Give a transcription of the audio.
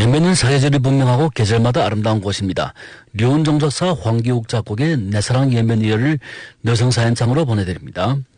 예멘은 사계절이 분명하고 계절마다 아름다운 곳입니다. 류은 정작사 황기욱 작곡의 내 사랑 예멘 이어를 여성사연창으로 보내드립니다.